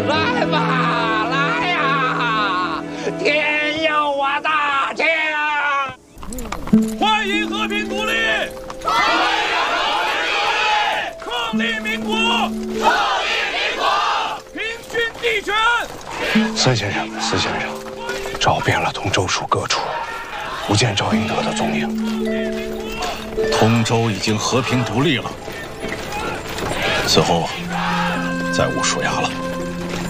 来吧，来呀！天佑我大清！ 欢迎和平独立！ 欢迎和平独立！ 抗立民国！ 抗立民国！ 平均地权！ 司先生，找遍了通州属各处，不见赵英德的踪影。 通州已经和平独立了，此后再无署衙了。